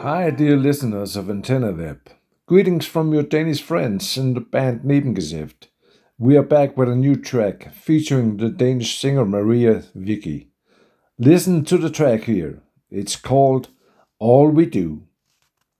Hi, dear listeners of Antenna Web. Greetings from your Danish friends in the band Nebengeseft. We are back with a new track featuring the Danish singer Maria Vicky. Listen to the track here. It's called All We Do.